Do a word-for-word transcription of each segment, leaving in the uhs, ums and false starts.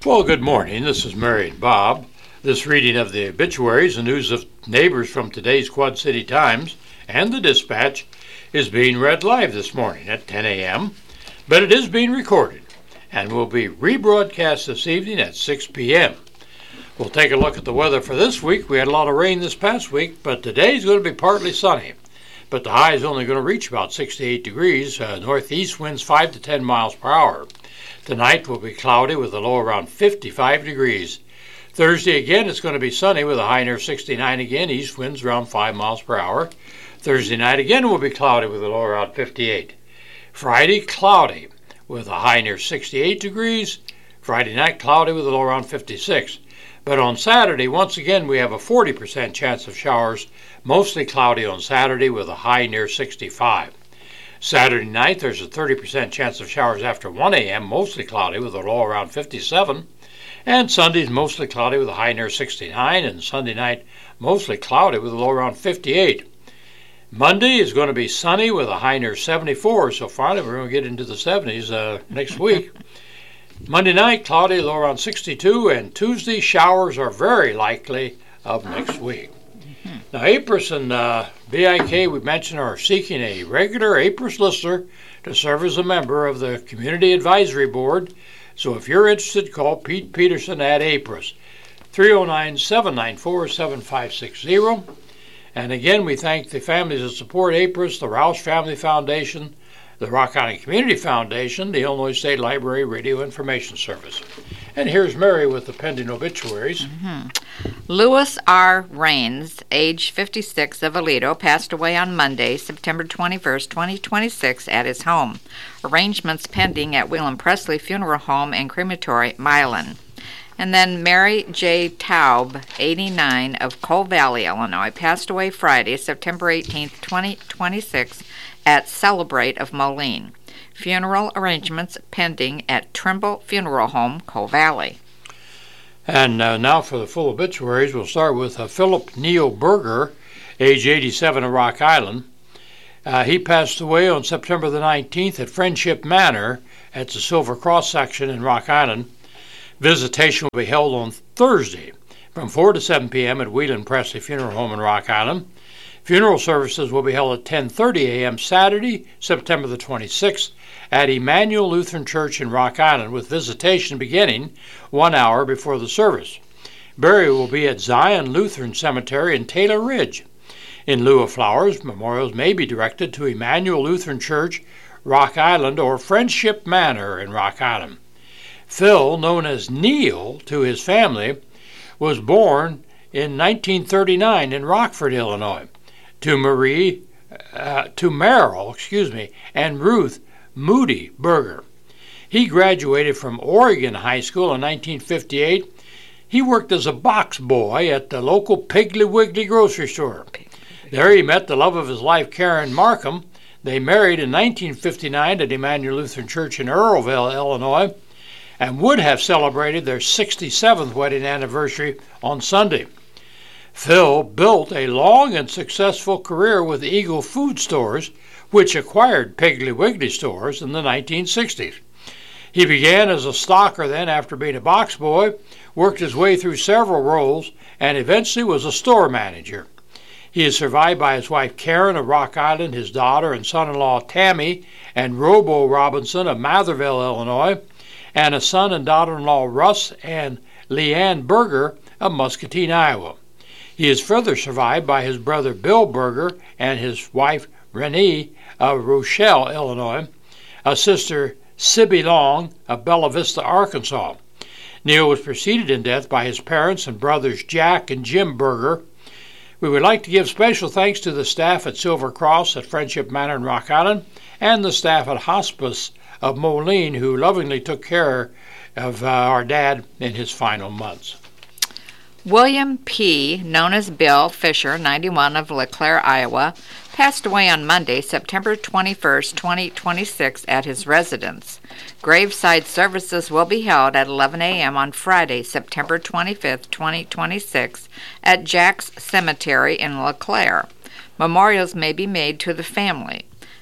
Well, good morning. This is Mary and Bob. This reading of the obituaries and news of neighbors from today's Quad City Times and the Dispatch is being read live this morning at ten a.m., but it is being recorded and will be rebroadcast this evening at six p.m. We'll take a look at the weather for this week. We had a lot of rain this past week, but today's going to be partly sunny. But the high is only going to reach about sixty-eight degrees, uh, northeast winds five to ten miles per hour. Tonight will be cloudy with a low around fifty-five degrees. Thursday again it's going to be sunny with a high near sixty-nine again, east winds around five miles per hour. Thursday night again will be cloudy with a low around fifty-eight. Friday cloudy with a high near sixty-eight degrees. Friday night cloudy with a low around fifty-six. But on Saturday, once again, we have a forty percent chance of showers, mostly cloudy on Saturday with a high near sixty-five. Saturday night, there's a thirty percent chance of showers after one a.m., mostly cloudy with a low around fifty-seven. And Sunday's mostly cloudy with a high near sixty-nine, and Sunday night, mostly cloudy with a low around fifty-eight. Monday is going to be sunny with a high near seventy-four, so finally we're going to get into the seventies uh, next week. Monday night, cloudy, low around sixty-two, and Tuesday, showers are very likely of next week. Mm-hmm. Now, APRIS and uh, B I K, we mentioned, are seeking a regular APRIS listener to serve as a member of the Community Advisory Board. So if you're interested, call Pete Peterson at APRIS, three oh nine, seven nine four, seven five six zero. And again, we thank the families that support APRIS, the Roush Family Foundation, the Rock Island Community Foundation, the Illinois State Library Radio Information Service. And here's Mary with the pending obituaries. Mm-hmm. Louis R. Raines, age fifty-six, of Aledo, passed away on Monday, September twenty-first, twenty twenty-six, at his home. Arrangements pending at William Presley Funeral Home and Crematory, Milan. And then Mary J. Taub, eighty-nine, of Coal Valley, Illinois, passed away Friday, September eighteenth, twenty twenty-six, at Celebrate of Moline. Funeral arrangements pending at Trimble Funeral Home, Coal Valley. And uh, now for the full obituaries, we'll start with uh, Philip Neil Berger, age eighty-seven, of Rock Island. Uh, he passed away on September the nineteenth at Friendship Manor at the Silver Cross section in Rock Island. Visitation will be held on Thursday from four to seven p.m. at Whelan Presley Funeral Home in Rock Island. Funeral services will be held at ten thirty a.m. Saturday, September the twenty-sixth, at Emmanuel Lutheran Church in Rock Island, with visitation beginning one hour before the service. Burial will be at Zion Lutheran Cemetery in Taylor Ridge. In lieu of flowers, memorials may be directed to Emmanuel Lutheran Church, Rock Island, or Friendship Manor in Rock Island. Phil, known as Neil to his family, was born in nineteen thirty-nine in Rockford, Illinois, to Marie, uh, to Merrill, excuse me, and Ruth Moody Berger. He graduated from Oregon High School in nineteen fifty-eight. He worked as a box boy at the local Piggly Wiggly grocery store. There he met the love of his life, Karen Markham. They married in nineteen fifty-nine at Emmanuel Lutheran Church in Earlville, Illinois, and would have celebrated their sixty-seventh wedding anniversary on Sunday. Phil built a long and successful career with Eagle Food Stores, which acquired Piggly Wiggly stores in the nineteen sixties. He began as a stocker then after being a box boy, worked his way through several roles, and eventually was a store manager. He is survived by his wife Karen of Rock Island, his daughter and son-in-law Tammy and Robo Robinson of Matherville, Illinois, and a son and daughter-in-law Russ and Leanne Berger of Muscatine, Iowa. He is further survived by his brother Bill Berger and his wife Renee of Rochelle, Illinois, a sister Sibby Long of Bella Vista, Arkansas. Neil was preceded in death by his parents and brothers Jack and Jim Berger. We would like to give special thanks to the staff at Silver Cross at Friendship Manor in Rock Island and the staff at Hospice of Moline, who lovingly took care of uh, our dad in his final months. William P., known as Bill Fisher, ninety-one, of LeClaire, Iowa, passed away on Monday, September twenty-first, twenty twenty-six, at his residence. Graveside services will be held at eleven a.m. on Friday, September twenty-fifth, twenty twenty-six, at Jack's Cemetery in LeClaire. Memorials may be made to the family.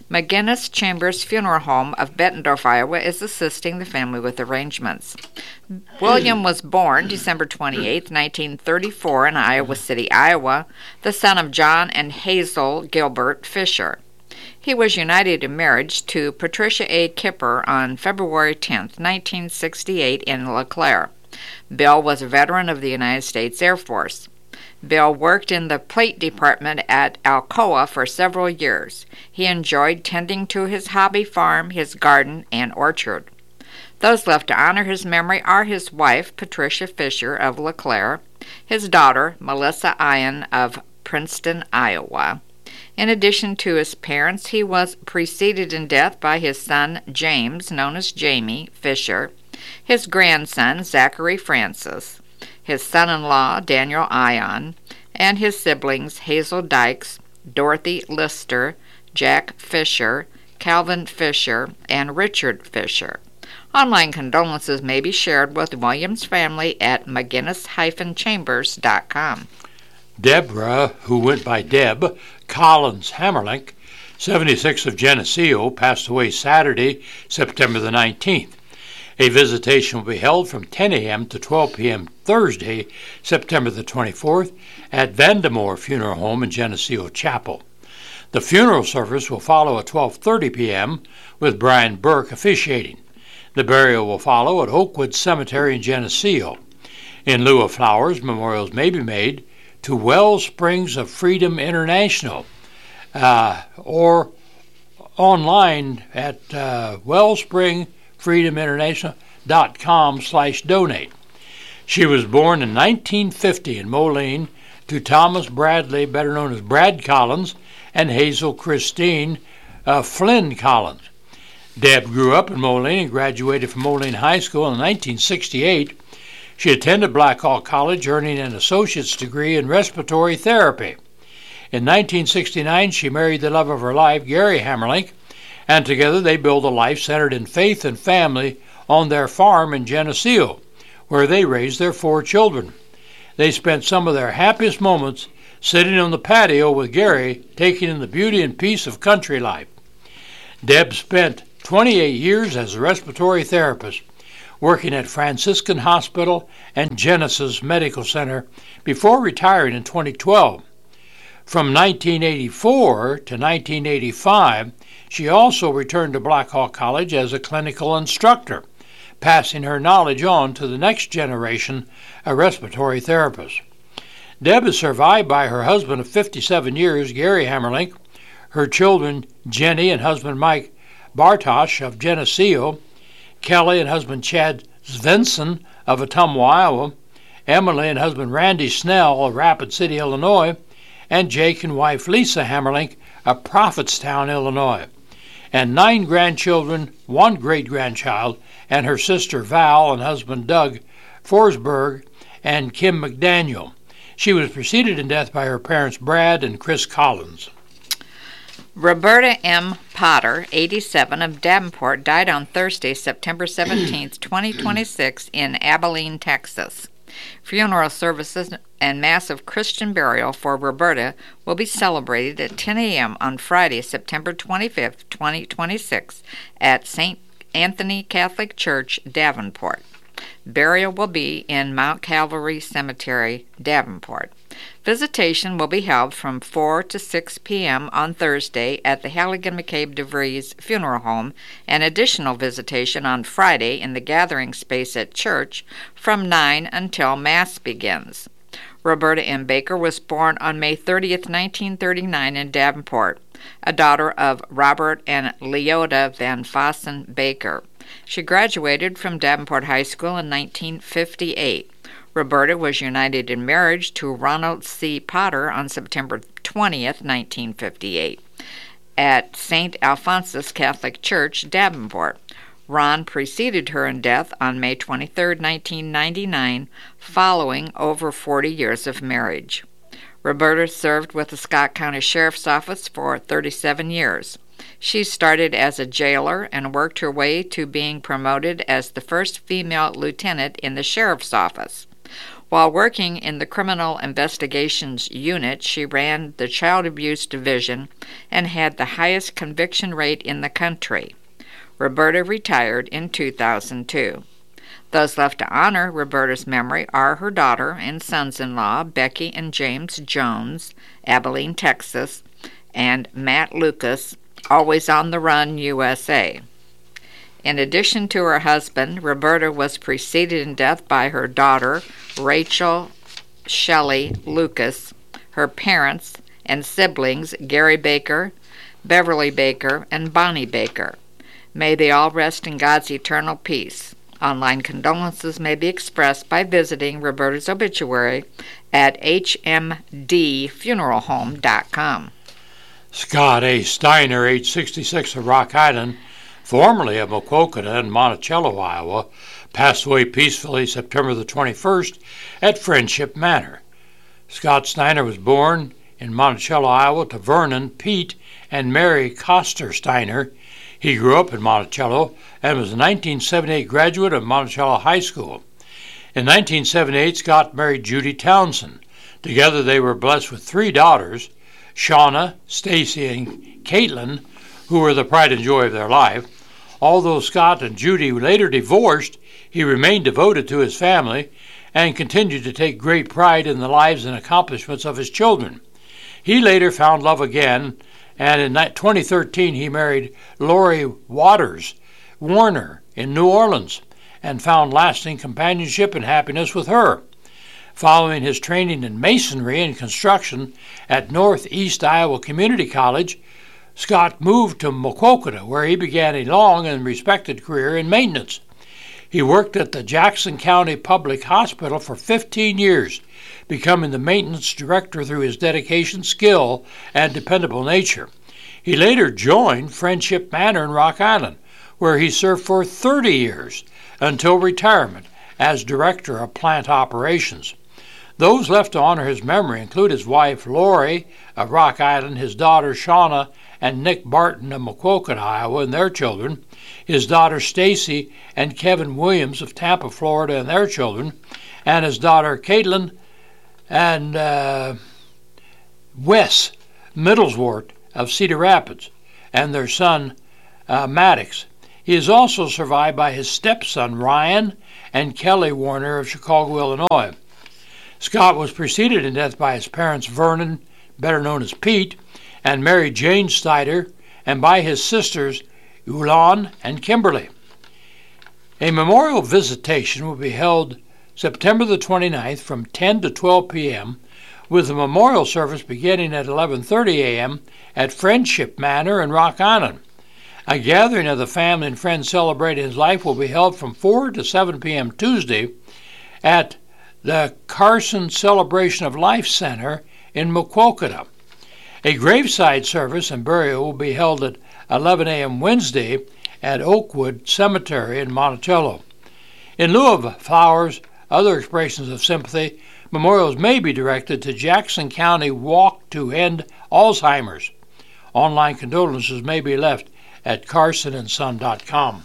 McGinnis Chambers Funeral Home of Bettendorf, Iowa, is assisting the family with arrangements. William was born December twenty-eighth, nineteen thirty-four, in Iowa City, Iowa, the son of John and Hazel Gilbert Fisher. He was united in marriage to Patricia A. Kipper on February tenth, nineteen sixty-eight, in Eau Claire. Bill was a veteran of the United States Air Force. Bill worked in the plate department at Alcoa for several years. He enjoyed tending to his hobby farm, his garden, and orchard. Those left to honor his memory are his wife, Patricia Fisher of Eau Claire, his daughter, Melissa Ian of Princeton, Iowa. In addition to his parents, he was preceded in death by his son, James, known as Jamie Fisher, his grandson, Zachary Francis, his son-in-law, Daniel Ion, and his siblings, Hazel Dykes, Dorothy Lister, Jack Fisher, Calvin Fisher, and Richard Fisher. Online condolences may be shared with Williams' family at mcginnis dash chambers dot com. Deborah, who went by Deb Collins Hammerlink, seventy-six, of Geneseo, passed away Saturday, September the nineteenth. A visitation will be held from ten a.m. to twelve p.m. Thursday, September the twenty-fourth, at Vandemore Funeral Home in Geneseo Chapel. The funeral service will follow at twelve thirty p.m. with Brian Burke officiating. The burial will follow at Oakwood Cemetery in Geneseo. In lieu of flowers, memorials may be made to Wellsprings of Freedom International uh, or online at uh, wellspring freedom international dot com slash donate. She was born in nineteen fifty in Moline to Thomas Bradley, better known as Brad Collins, and Hazel Christine uh, Flynn Collins. Deb grew up in Moline and graduated from Moline High School in nineteen sixty-eight. She attended Blackhawk College, earning an associate's degree in respiratory therapy. In nineteen sixty-nine, she married the love of her life, Gary Hammerlink, and together they built a life centered in faith and family on their farm in Geneseo, where they raised their four children. They spent some of their happiest moments sitting on the patio with Gary, taking in the beauty and peace of country life. Deb spent twenty-eight years as a respiratory therapist, working at Franciscan Hospital and Genesis Medical Center before retiring in twenty twelve. From nineteen eighty-four to nineteen eighty-five, she also returned to Blackhawk College as a clinical instructor, passing her knowledge on to the next generation of respiratory therapists. Deb is survived by her husband of fifty-seven years, Gary Hammerlink, her children, Jenny and husband Mike Bartosh of Geneseo, Kelly and husband Chad Svensson of Ottumwa, Iowa, Emily and husband Randy Snell of Rapid City, Illinois, and Jake and wife Lisa Hammerlink of Prophetstown, Illinois, and nine grandchildren, one great-grandchild, and her sister Val and husband Doug Forsberg and Kim McDaniel. She was preceded in death by her parents Brad and Chris Collins. Roberta M. Potter, eighty-seven, of Davenport, died on Thursday, September seventeenth, twenty twenty-six, in Abilene, Texas. Funeral services and massive Christian burial for Roberta will be celebrated at ten a.m. on Friday, September twenty-fifth, twenty twenty-six, at Saint Anthony Catholic Church, Davenport. Burial will be in Mount Calvary Cemetery, Davenport. Visitation will be held from four to six p.m. on Thursday at the Halligan McCabe DeVries Funeral Home, and additional visitation on Friday in the gathering space at church from nine until Mass begins. Roberta M. Baker was born on May thirtieth, nineteen thirty-nine in Davenport, a daughter of Robert and Leota Van Fossen Baker. She graduated from Davenport High School in nineteen fifty-eight. Roberta was united in marriage to Ronald C. Potter on September twentieth, nineteen fifty-eight, at Saint Alphonsus Catholic Church, Davenport. Ron preceded her in death on May twenty-third, nineteen ninety-nine, following over forty years of marriage. Roberta served with the Scott County Sheriff's Office for thirty-seven years. She started as a jailer and worked her way to being promoted as the first female lieutenant in the Sheriff's Office. While working in the Criminal Investigations Unit, she ran the Child Abuse Division and had the highest conviction rate in the country. Roberta retired in two thousand two. Those left to honor Roberta's memory are her daughter and sons-in-law, Becky and James Jones, Abilene, Texas, and Matt Lucas, Always on the Run, U S A. In addition to her husband, Roberta was preceded in death by her daughter, Rachel Shelley Lucas, her parents and siblings, Gary Baker, Beverly Baker, and Bonnie Baker. May they all rest in God's eternal peace. Online condolences may be expressed by visiting Roberta's obituary at h m d funeral home dot com. Scott A. Steiner, age sixty-six, of Rock Island, formerly of Maquoketa in Monticello, Iowa, passed away peacefully September the twenty-first at Friendship Manor. Scott Steiner was born in Monticello, Iowa, to Vernon, Pete, and Mary Coster Steiner. He grew up in Monticello and was a nineteen seventy-eight graduate of Monticello High School. In nineteen seventy-eight, Scott married Judy Townsend. Together they were blessed with three daughters, Shauna, Stacy, and Caitlin, who were the pride and joy of their life. Although Scott and Judy later divorced, he remained devoted to his family and continued to take great pride in the lives and accomplishments of his children. He later found love again, and in twenty thirteen he married Lori Waters Warner in New Orleans and found lasting companionship and happiness with her. Following his training in masonry and construction at Northeast Iowa Community College, Scott moved to Maquoketa, where he began a long and respected career in maintenance. He worked at the Jackson County Public Hospital for fifteen years, becoming the maintenance director through his dedication, skill, and dependable nature. He later joined Friendship Manor in Rock Island, where he served for thirty years until retirement as director of plant operations. Those left to honor his memory include his wife Lori of Rock Island, his daughter Shauna and Nick Barton of Maquoketa, Iowa, and their children, his daughter Stacy and Kevin Williams of Tampa, Florida, and their children, and his daughter Caitlin and uh, Wes Middlesworth of Cedar Rapids, and their son uh, Maddox. He is also survived by his stepson Ryan and Kelly Warner of Chicago, Illinois. Scott was preceded in death by his parents Vernon, better known as Pete, and Mary Jane Steiner, and by his sisters Ulan and Kimberly. A memorial visitation will be held September the twenty-ninth from ten to twelve p.m., with a memorial service beginning at eleven thirty a.m. at Friendship Manor in Rock Island. A gathering of the family and friends celebrating his life will be held from four to seven p.m. Tuesday at the Carson Celebration of Life Center in Maquoketa. A graveside service and burial will be held at eleven a.m. Wednesday at Oakwood Cemetery in Monticello. In lieu of flowers, other expressions of sympathy, memorials may be directed to Jackson County Walk to End Alzheimer's. Online condolences may be left at carson and son dot com.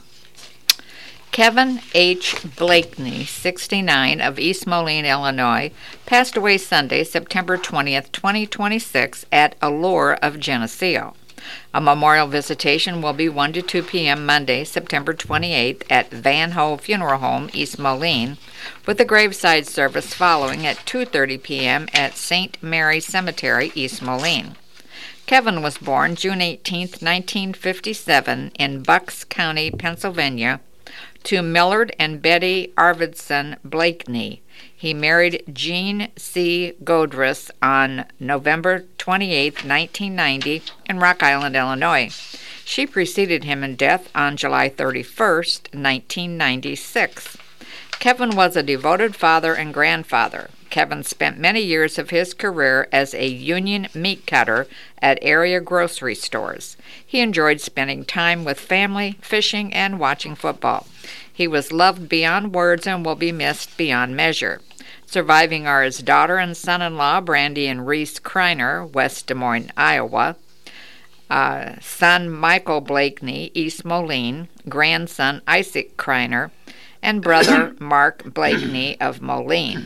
Kevin H. Blakeney, sixty-nine, of East Moline, Illinois, passed away Sunday, September twentieth, twenty twenty-six, at Allure of Geneseo. A memorial visitation will be one to two p.m. Monday, September twenty-eighth, at Van Ho Funeral Home, East Moline, with a graveside service following at two thirty p.m. at Saint Mary Cemetery, East Moline. Kevin was born June eighteenth, nineteen fifty-seven, in Bucks County, Pennsylvania, to Millard and Betty Arvidson Blakeney. He married Jean C. Godress on November twenty-eighth, nineteen ninety, in Rock Island, Illinois. She preceded him in death on July thirty-first, nineteen ninety-six. Kevin was a devoted father and grandfather. Kevin spent many years of his career as a union meat cutter at area grocery stores. He enjoyed spending time with family, fishing, and watching football. He was loved beyond words and will be missed beyond measure. Surviving are his daughter and son-in-law, Brandy and Reese Kreiner, West Des Moines, Iowa, uh, son Michael Blakeney, East Moline, grandson Isaac Kreiner, and brother Mark Blakeney of Moline.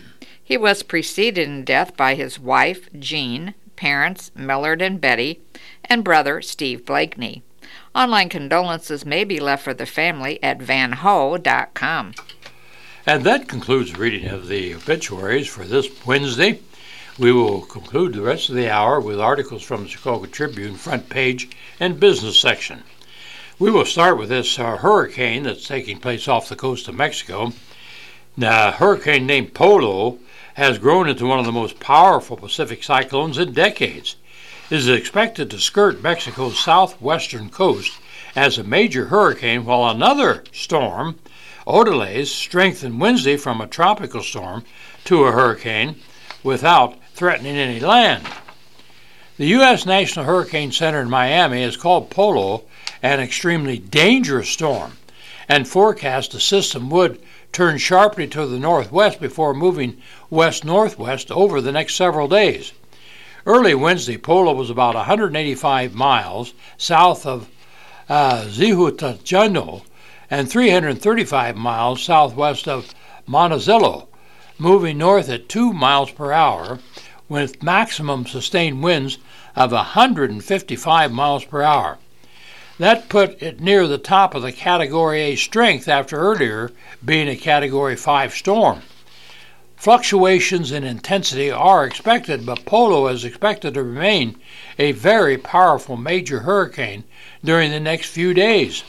He was preceded in death by his wife, Jean, parents, Millard and Betty, and brother, Steve Blakeney. Online condolences may be left for the family at van ho dot com. And that concludes the reading of the obituaries for this Wednesday. We will conclude the rest of the hour with articles from the Chicago Tribune front page and business section. We will start with this uh, hurricane that's taking place off the coast of Mexico. Now, a hurricane named Polo has grown into one of the most powerful Pacific cyclones in decades. It is expected to skirt Mexico's southwestern coast as a major hurricane, while another storm, Odalis, strengthened Wednesday from a tropical storm to a hurricane without threatening any land. The U S National Hurricane Center in Miami has called Polo an extremely dangerous storm and forecast the system would turn sharply to the northwest before moving west-northwest over the next several days. Early Wednesday, Polo was about one hundred eighty-five miles south of uh, Zihuatanejo and three hundred thirty-five miles southwest of Manzanillo, moving north at two miles per hour with maximum sustained winds of one hundred fifty-five miles per hour. That put it near the top of the Category A strength after earlier being a Category five storm. Fluctuations in intensity are expected, but Polo is expected to remain a very powerful major hurricane during the next few days.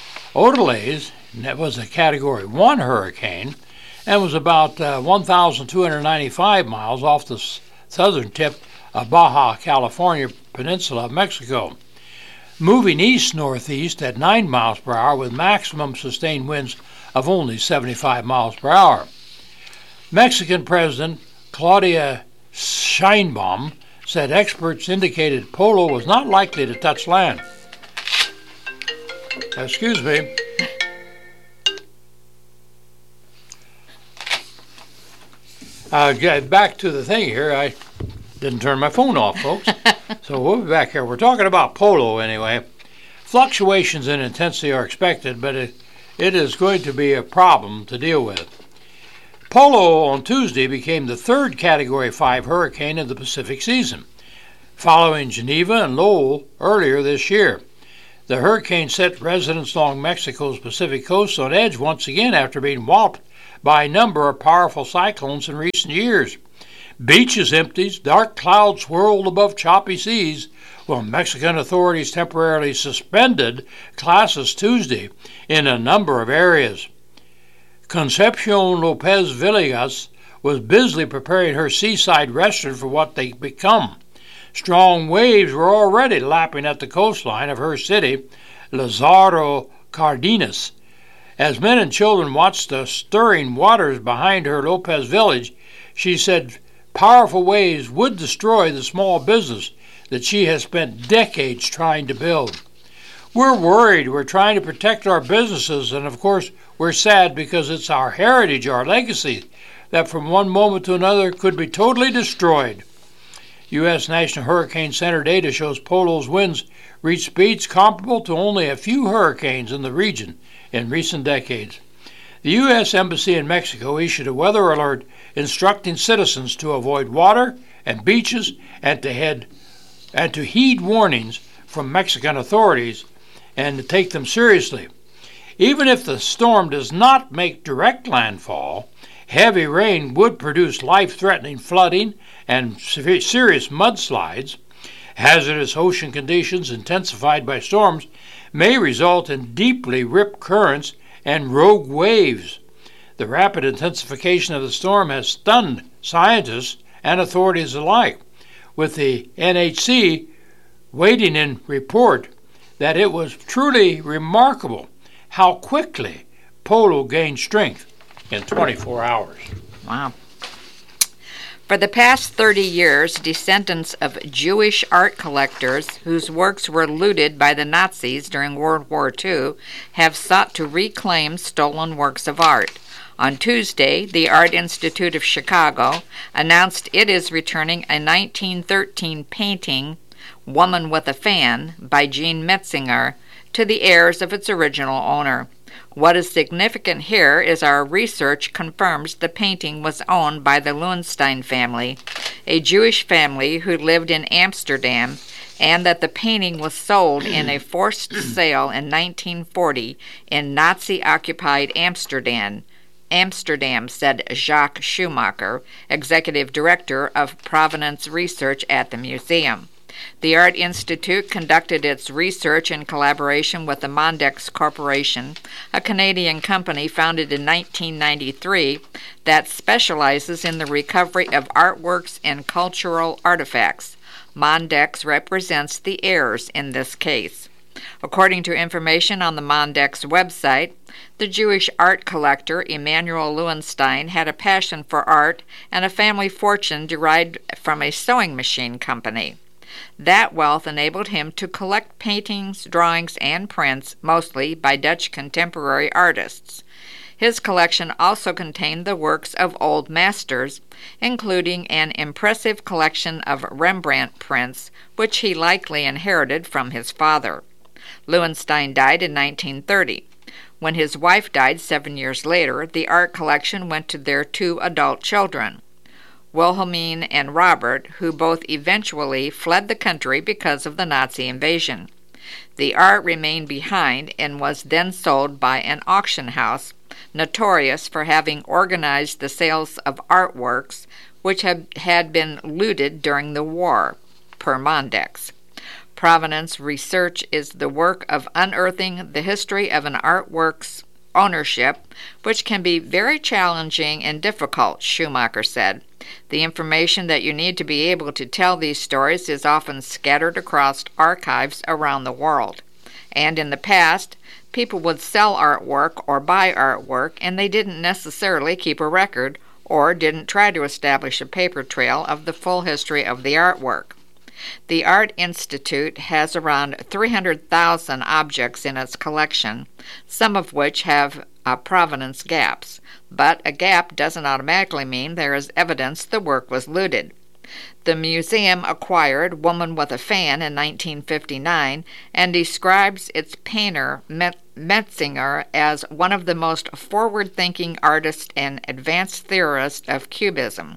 Odalis was a Category one hurricane and was about uh, one thousand two hundred ninety-five miles off the s- southern tip of Baja California Peninsula of Mexico, moving east-northeast at nine miles per hour with maximum sustained winds of only seventy-five miles per hour. Mexican President Claudia Sheinbaum said experts indicated Polo was not likely to touch land. Excuse me. Uh, get back to the thing here. I didn't turn my phone off, folks. So we'll be back here. We're talking about Polo anyway. Fluctuations in intensity are expected, but it, it is going to be a problem to deal with. Polo on Tuesday became the third Category five hurricane of the Pacific season, following Geneva and Lowell earlier this year. The hurricane set residents along Mexico's Pacific coast on edge once again after being whopped by a number of powerful cyclones in recent years. Beaches emptied, dark clouds swirled above choppy seas, while Mexican authorities temporarily suspended classes Tuesday in a number of areas. Concepcion Lopez Villegas was busily preparing her seaside restaurant for what they become. Strong waves were already lapping at the coastline of her city, Lázaro Cárdenas. As men and children watched the stirring waters behind her Lopez village, she said powerful waves would destroy the small business that she has spent decades trying to build. We're worried. We're trying to protect our businesses, and of course, we're sad because it's our heritage, our legacy, that from one moment to another could be totally destroyed. U S National Hurricane Center data shows Polo's winds reach speeds comparable to only a few hurricanes in the region in recent decades. The U S Embassy in Mexico issued a weather alert instructing citizens to avoid water and beaches and to head and to heed warnings from Mexican authorities and to take them seriously. Even if the storm does not make direct landfall, heavy rain would produce life-threatening flooding and serious mudslides. Hazardous ocean conditions intensified by storms may result in deeply ripped currents and rogue waves. The rapid intensification of the storm has stunned scientists and authorities alike, with the N H C waiting in report that it was truly remarkable how quickly Polo gained strength in twenty-four hours. Wow. For the past thirty years, descendants of Jewish art collectors whose works were looted by the Nazis during World War Two have sought to reclaim stolen works of art. On Tuesday, the Art Institute of Chicago announced it is returning a nineteen thirteen painting, Woman with a Fan, by Jean Metzinger, to the heirs of its original owner. What is significant here is our research confirms the painting was owned by the Loewenstein family, a Jewish family who lived in Amsterdam, and that the painting was sold in a forced sale in nineteen forty in Nazi-occupied Amsterdam, Amsterdam, said Jacques Schumacher, executive director of provenance research at the museum. The Art Institute conducted its research in collaboration with the Mondex Corporation, a Canadian company founded in nineteen ninety-three that specializes in the recovery of artworks and cultural artifacts. Mondex represents the heirs in this case. According to information on the Mondex website, the Jewish art collector Emanuel Loewenstein had a passion for art and a family fortune derived from a sewing machine company. That wealth enabled him to collect paintings, drawings, and prints, mostly by Dutch contemporary artists. His collection also contained the works of old masters, including an impressive collection of Rembrandt prints, which he likely inherited from his father. Loewenstein died in nineteen thirty. When his wife died seven years later, the art collection went to their two adult children, Wilhelmine and Robert, who both eventually fled the country because of the Nazi invasion. The art remained behind and was then sold by an auction house, notorious for having organized the sales of artworks which had, had been looted during the war, per Mondex. Provenance research is the work of unearthing the history of an artwork's ownership, which can be very challenging and difficult, Schumacher said. The information that you need to be able to tell these stories is often scattered across archives around the world. And in the past, people would sell artwork or buy artwork, and they didn't necessarily keep a record or didn't try to establish a paper trail of the full history of the artwork. The Art Institute has around three hundred thousand objects in its collection, some of which have uh, provenance gaps, but a gap doesn't automatically mean there is evidence the work was looted. The museum acquired Woman with a Fan in nineteen fifty-nine and describes its painter, Metzinger, as one of the most forward-thinking artists and advanced theorists of Cubism.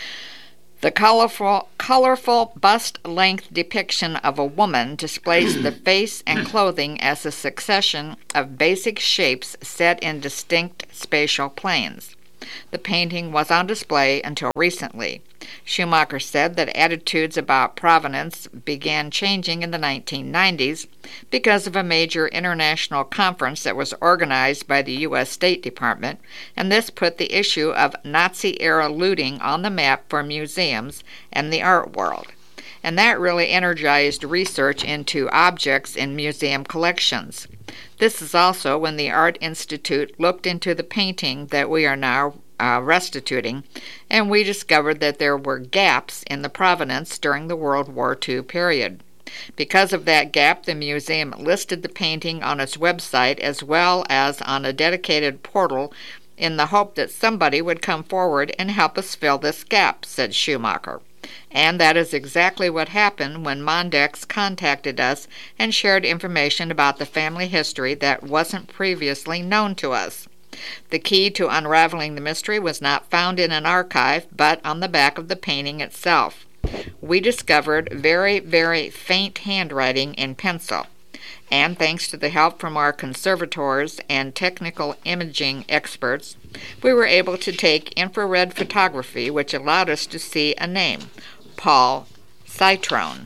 The colorful, colorful bust-length depiction of a woman displays the face and clothing as a succession of basic shapes set in distinct spatial planes. The painting was on display until recently. Schumacher said that attitudes about provenance began changing in the nineteen nineties because of a major international conference that was organized by the U S State Department, and this put the issue of Nazi-era looting on the map for museums and the art world. And that really energized research into objects in museum collections. This is also when the Art Institute looked into the painting that we are now uh, restituting, and we discovered that there were gaps in the provenance during the World War Two period. Because of that gap, the museum listed the painting on its website as well as on a dedicated portal in the hope that somebody would come forward and help us fill this gap, said Schumacher. And that is exactly what happened when Mondex contacted us and shared information about the family history that wasn't previously known to us. The key to unraveling the mystery was not found in an archive, but on the back of the painting itself. We discovered very, very faint handwriting in pencil. And thanks to the help from our conservators and technical imaging experts, we were able to take infrared photography, which allowed us to see a name, Paul Citrone.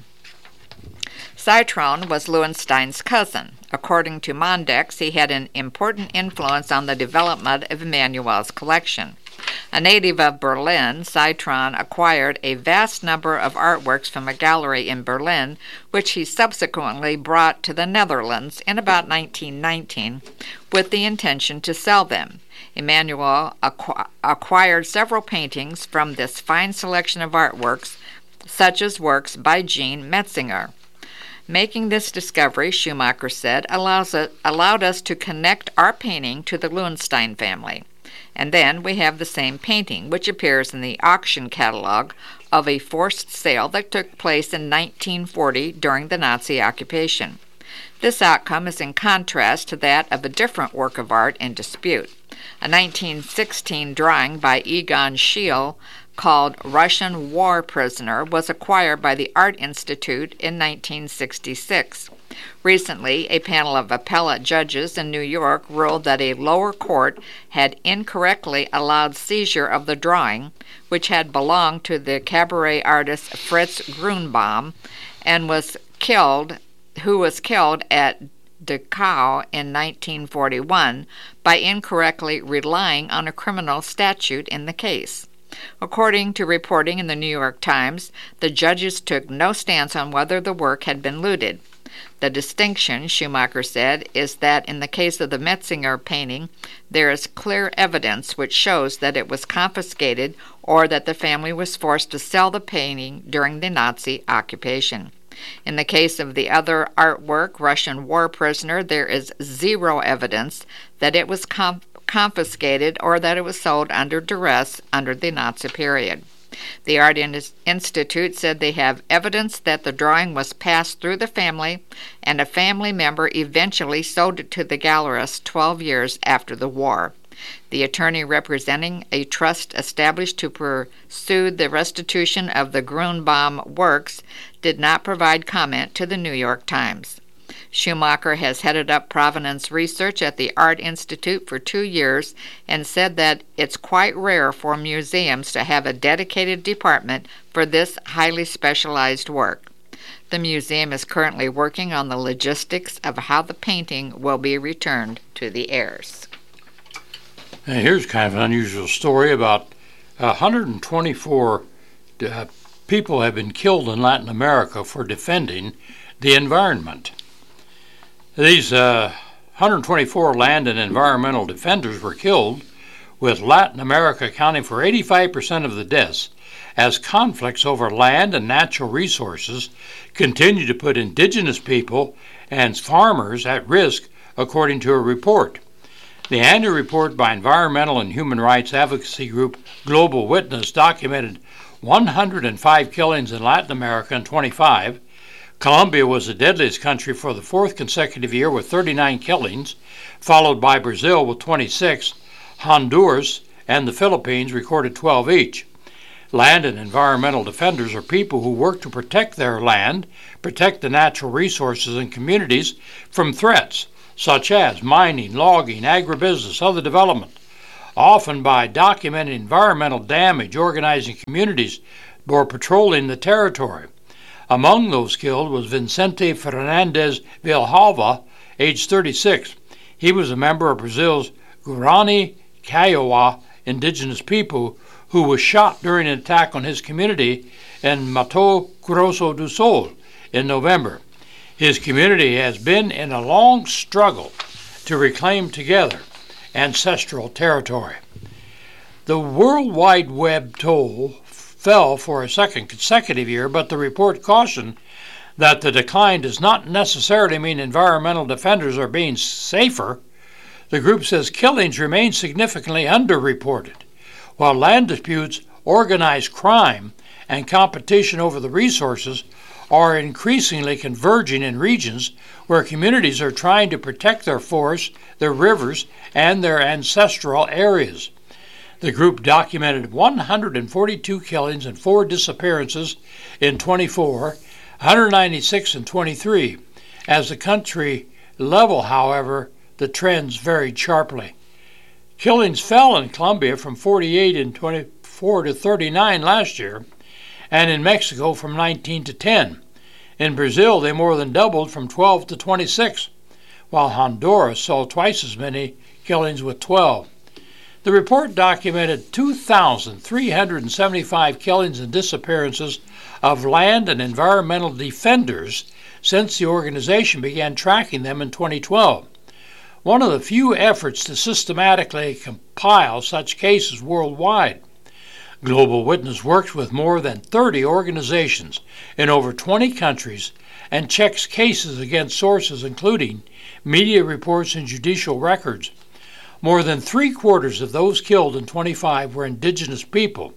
Citrone was Loewenstein's cousin. According to Mondex, he had an important influence on the development of Emanuel's collection. A native of Berlin, Citrone acquired a vast number of artworks from a gallery in Berlin, which he subsequently brought to the Netherlands in about nineteen nineteen with the intention to sell them. Emanuel acqu- acquired several paintings from this fine selection of artworks, such as works by Jean Metzinger. Making this discovery, Schumacher said, allows it, allowed us to connect our painting to the Loewenstein family. And then we have the same painting, which appears in the auction catalog of a forced sale that took place in nineteen forty during the Nazi occupation. This outcome is in contrast to that of a different work of art in dispute, a nineteen sixteen drawing by Egon Schiele called Russian War Prisoner was acquired by the Art Institute in nineteen sixty-six. Recently, a panel of appellate judges in New York ruled that a lower court had incorrectly allowed seizure of the drawing, which had belonged to the cabaret artist Fritz Grunbaum and was killed, who was killed at Dachau in nineteen forty-one by incorrectly relying on a criminal statute in the case. According to reporting in the New York Times, the judges took no stance on whether the work had been looted. The distinction, Schumacher said, is that in the case of the Metzinger painting, there is clear evidence which shows that it was confiscated or that the family was forced to sell the painting during the Nazi occupation. In the case of the other artwork, Russian War Prisoner, there is zero evidence that it was com- confiscated or that it was sold under duress under the Nazi period. The Art Institute said they have evidence that the drawing was passed through the family, and a family member eventually sold it to the gallerist twelve years after the war. The attorney representing a trust established to pursue the restitution of the Grunbaum works did not provide comment to the New York Times. Schumacher has headed up provenance research at the Art Institute for two years and said that it's quite rare for museums to have a dedicated department for this highly specialized work. The museum is currently working on the logistics of how the painting will be returned to the heirs. Now here's kind of an unusual story about one hundred twenty-four uh, people have been killed in Latin America for defending the environment. These uh, one hundred twenty-four land and environmental defenders were killed, with Latin America accounting for eighty-five percent of the deaths, as conflicts over land and natural resources continue to put indigenous people and farmers at risk, according to a report. The annual report by environmental and human rights advocacy group Global Witness documented one hundred five killings in Latin America in twenty-five. Colombia was the deadliest country for the fourth consecutive year with thirty-nine killings, followed by Brazil with twenty-six. Honduras and the Philippines recorded twelve each. Land and environmental defenders are people who work to protect their land, protect the natural resources and communities from threats such as mining, logging, agribusiness, other development, often by documenting environmental damage, organizing communities, or patrolling the territory. Among those killed was Vicente Fernandez Villalva, age thirty-six. He was a member of Brazil's Guarani Kaiowá indigenous people who was shot during an attack on his community in Mato Grosso do Sul in November. His community has been in a long struggle to reclaim together ancestral territory. The World Wide Web toll fell for a second consecutive year, but the report cautioned that the decline does not necessarily mean environmental defenders are being safer. The group says killings remain significantly underreported, while land disputes, organized crime, and competition over the resources are increasingly converging in regions where communities are trying to protect their forests, their rivers, and their ancestral areas. The group documented one hundred forty-two killings and four disappearances in twenty-four, one hundred ninety-six in twenty-three. As the country level, however, the trends varied sharply. Killings fell in Colombia from forty-eight in twenty-four to thirty-nine last year, and in Mexico from nineteen to ten. In Brazil, they more than doubled from twelve to twenty-six, while Honduras saw twice as many killings with twelve. The report documented two thousand three hundred seventy-five killings and disappearances of land and environmental defenders since the organization began tracking them in twenty twelve. One of the few efforts to systematically compile such cases worldwide. Global Witness works with more than thirty organizations in over twenty countries and checks cases against sources including media reports and judicial records. More than three-quarters of those killed in twenty-five were indigenous people,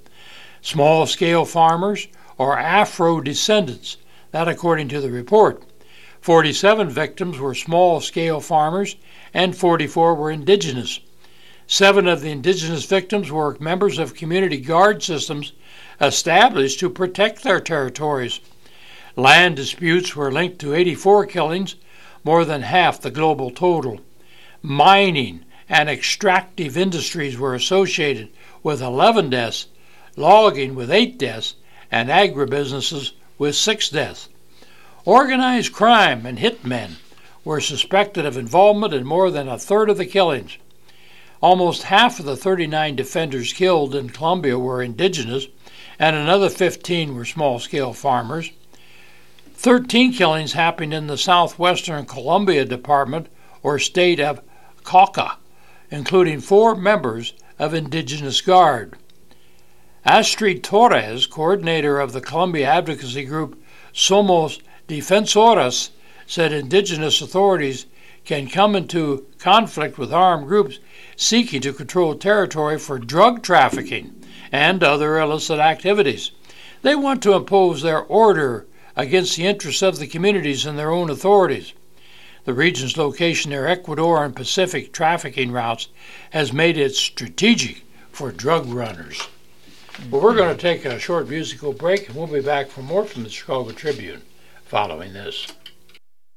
small-scale farmers, or Afro-descendants, that according to the report. forty-seven victims were small-scale farmers, and forty-four were indigenous. Seven of the indigenous victims were members of community guard systems established to protect their territories. Land disputes were linked to eighty-four killings, more than half the global total. Mining and extractive industries were associated with eleven deaths, logging with eight deaths, and agribusinesses with six deaths. Organized crime and hitmen were suspected of involvement in more than a third of the killings. Almost half of the thirty-nine defenders killed in Colombia were indigenous, and another fifteen were small-scale farmers. Thirteen killings happened in the southwestern Colombia department or state of Cauca, including four members of Indigenous Guard. Astrid Torres, coordinator of the Colombia advocacy group Somos Defensoras, said indigenous authorities can come into conflict with armed groups seeking to control territory for drug trafficking and other illicit activities. They want to impose their order against the interests of the communities and their own authorities. The region's location near Ecuador and Pacific trafficking routes has made it strategic for drug runners. Well, we're going to take a short musical break, and we'll be back for more from the Chicago Tribune following this.